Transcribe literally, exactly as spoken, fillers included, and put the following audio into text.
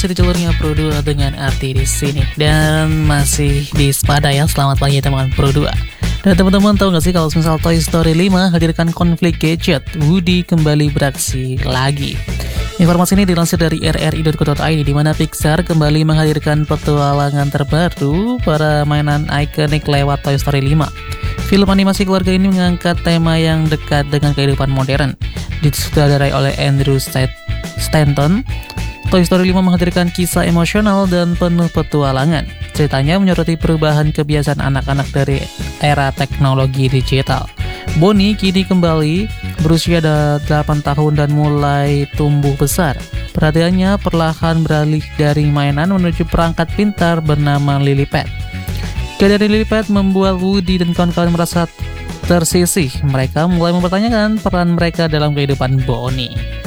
masih di jalurnya Pro dua dengan Arti di sini dan masih di Spada ya. Selamat pagi teman-teman Pro dua. Dan teman-teman tahu nggak sih kalau misal Toy Story lima hadirkan konflik gadget, Woody kembali beraksi lagi. Informasi ini dilansir dari r r i dot co dot i d di mana Pixar kembali menghadirkan petualangan terbaru para mainan ikonik lewat Toy Story lima. Film animasi keluarga ini mengangkat tema yang dekat dengan kehidupan modern. Disutradarai oleh Andrew Stanton, Toy Story lima menghadirkan kisah emosional dan penuh petualangan. Ceritanya menyoroti perubahan kebiasaan anak-anak dari era teknologi digital. Bonnie kini kembali berusia delapan tahun dan mulai tumbuh besar. Perhatiannya perlahan beralih dari mainan menuju perangkat pintar bernama Lilypad. Kehadiran Lilypad membuat Woody dan kawan-kawan merasa tersisih. Mereka mulai mempertanyakan peran mereka dalam kehidupan Bonnie.